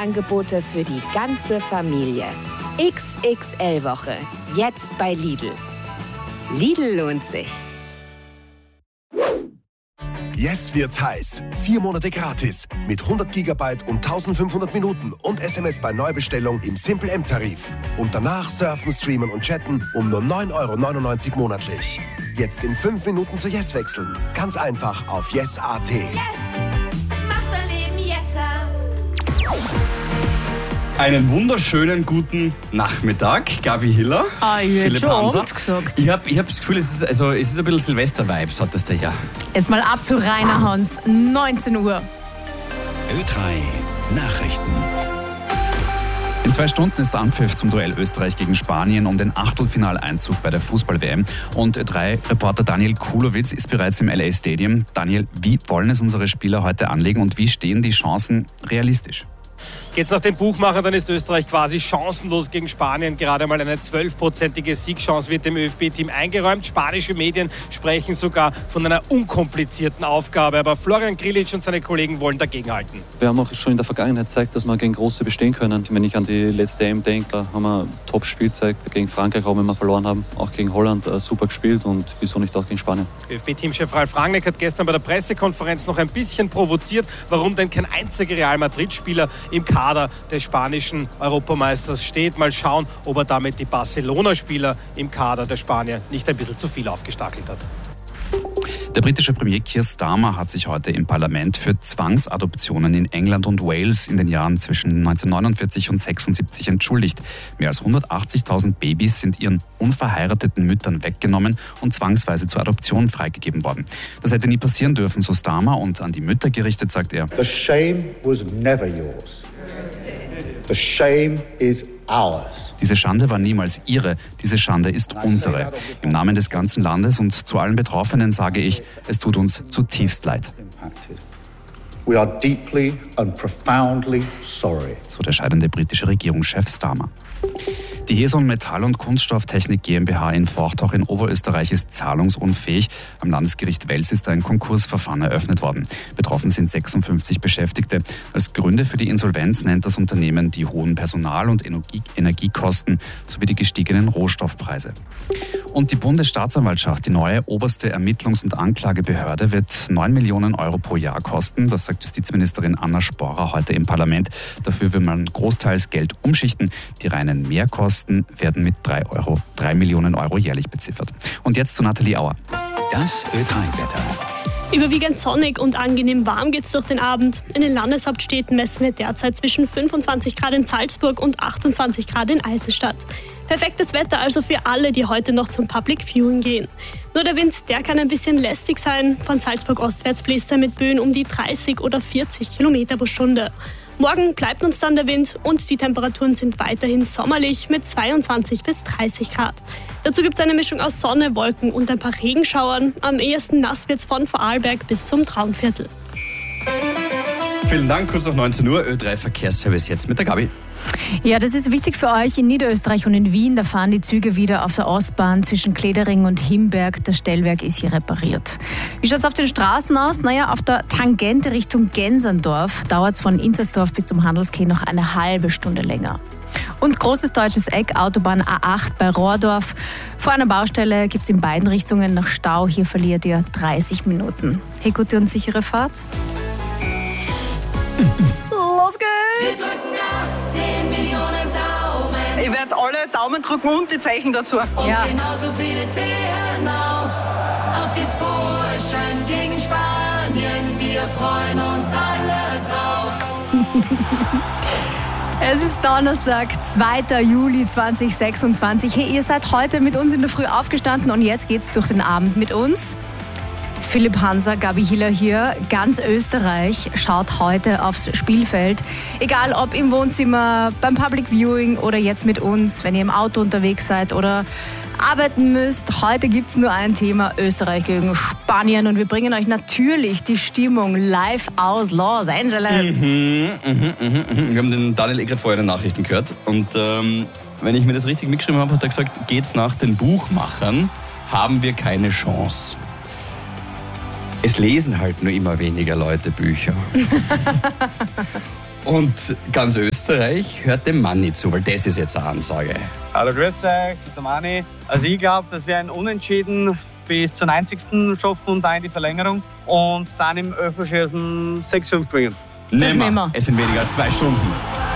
Sonderangebote für die ganze Familie. XXL-Woche. Jetzt bei Lidl. Lidl lohnt sich. Yes wird's heiß. 4 Monate gratis. Mit 100 GB und 1500 Minuten und SMS bei Neubestellung im Simple M-Tarif. Und danach surfen, streamen und chatten um nur 9,99 € monatlich. Jetzt in 5 Minuten zu Yes wechseln. Ganz einfach auf yes.at. Yes! Macht mein Leben yesser! Einen wunderschönen guten Nachmittag, Gabi Hiller. Philipp Hanser. Gesagt. Ich hab das Gefühl, es ist ein bisschen Silvester-Vibes, hat das daher. Jetzt mal ab zu Rainer Hans, 19 Uhr. Ö3 Nachrichten. In 2 Stunden ist der Anpfiff zum Duell Österreich gegen Spanien um den Achtelfinaleinzug bei der Fußball-WM. Und Ö3-Reporter Daniel Kulowitz ist bereits im LA Stadium. Daniel, wie wollen es unsere Spieler heute anlegen und wie stehen die Chancen realistisch? Geht's nach dem Buchmacher, dann ist Österreich quasi chancenlos gegen Spanien. Gerade mal eine 12%ige Siegchance wird dem ÖFB-Team eingeräumt. Spanische Medien sprechen sogar von einer unkomplizierten Aufgabe. Aber Florian Grillitsch und seine Kollegen wollen dagegenhalten. Wir haben auch schon in der Vergangenheit gezeigt, dass wir gegen Große bestehen können. Wenn ich an die letzte EM denke, haben wir Top-Spielzeit gegen Frankreich, auch wenn wir verloren haben. Auch gegen Holland super gespielt und wieso nicht auch gegen Spanien. ÖFB-Teamchef Ralf Rangnick hat gestern bei der Pressekonferenz noch ein bisschen provoziert, warum denn kein einziger Real Madrid-Spieler im Kader des spanischen Europameisters steht. Mal schauen, ob er damit die Barcelona-Spieler im Kader der Spanier nicht ein bisschen zu viel aufgestachelt hat. Der britische Premier Keir Starmer hat sich heute im Parlament für Zwangsadoptionen in England und Wales in den Jahren zwischen 1949 und 1976 entschuldigt. Mehr als 180.000 Babys sind ihren unverheirateten Müttern weggenommen und zwangsweise zur Adoption freigegeben worden. Das hätte nie passieren dürfen, so Starmer, und an die Mütter gerichtet sagt er: The shame was never yours. The shame is ours. Diese Schande war niemals ihre, diese Schande ist unsere. Im Namen des ganzen Landes und zu allen Betroffenen sage ich, es tut uns zutiefst leid. We are deeply and profoundly sorry. So der scheidende britische Regierungschef Starmer. Die Heson Metall- und Kunststofftechnik GmbH in Forchtoch in Oberösterreich ist zahlungsunfähig. Am Landesgericht Wels ist ein Konkursverfahren eröffnet worden. Betroffen sind 56 Beschäftigte. Als Gründe für die Insolvenz nennt das Unternehmen die hohen Personal- und Energiekosten sowie die gestiegenen Rohstoffpreise. Und die Bundesstaatsanwaltschaft, die neue oberste Ermittlungs- und Anklagebehörde, wird 9 Millionen € pro Jahr kosten. Das sagt Justizministerin Anna Sporrer heute im Parlament. Dafür will man großteils Geld umschichten. Die reinen Mehrkosten werden mit 3 Millionen € jährlich beziffert. Und jetzt zu Nathalie Auer. Das Ö3-Wetter. Überwiegend sonnig und angenehm warm geht's durch den Abend. In den Landeshauptstädten messen wir derzeit zwischen 25 Grad in Salzburg und 28 Grad in Eisenstadt. Perfektes Wetter also für alle, die heute noch zum Public Viewing gehen. Nur der Wind, der kann ein bisschen lästig sein. Von Salzburg ostwärts bläst er mit Böen um die 30 oder 40 Kilometer pro Stunde. Morgen bleibt uns dann der Wind und die Temperaturen sind weiterhin sommerlich mit 22 bis 30 Grad. Dazu gibt es eine Mischung aus Sonne, Wolken und ein paar Regenschauern. Am ehesten nass wird's von Vorarlberg bis zum Traunviertel. Vielen Dank, kurz nach 19 Uhr, Ö3 Verkehrsservice jetzt mit der Gabi. Ja, das ist wichtig für euch in Niederösterreich und in Wien. Da fahren die Züge wieder auf der Ostbahn zwischen Kledering und Himberg. Das Stellwerk ist hier repariert. Wie schaut es auf den Straßen aus? Naja, auf der Tangente Richtung Genserndorf dauert es von Inzersdorf bis zum Handelskeh noch eine halbe Stunde länger. Und großes deutsches Eck, Autobahn A8 bei Rohrdorf. Vor einer Baustelle gibt es in beiden Richtungen noch Stau. Hier verliert ihr 30 Minuten. Hey, gute und sichere Fahrt. Los geht's! Wir drücken nach 10 Millionen Daumen. Ich werde alle Daumen drücken und die Zeichen dazu. Und genauso viele Zehen auch. Auf geht's Burschen gegen Spanien. Wir freuen uns alle drauf. Es ist Donnerstag, 2. Juli 2026. Hey, ihr seid heute mit uns in der Früh aufgestanden und jetzt geht's durch den Abend mit uns. Philipp Hanser, Gabi Hiller hier. Ganz Österreich schaut heute aufs Spielfeld. Egal ob im Wohnzimmer, beim Public Viewing oder jetzt mit uns, wenn ihr im Auto unterwegs seid oder arbeiten müsst. Heute gibt es nur ein Thema: Österreich gegen Spanien. Und wir bringen euch natürlich die Stimmung live aus Los Angeles. Wir haben den Daniel gerade vorher in den Nachrichten gehört. Und wenn ich mir das richtig mitgeschrieben habe, hat er gesagt, geht's nach den Buchmachern, haben wir keine Chance. Es lesen halt nur immer weniger Leute Bücher. Und ganz Österreich Oberösterreich hört dem Manni zu, weil das ist jetzt eine Ansage. Hallo, grüß euch, der Manni. Also ich glaube, dass wir ein Unentschieden bis zur 90. schaffen und dann in die Verlängerung und dann im Elferschießen 6-5 bringen. Nehmen wir. Es sind weniger als 2 Stunden.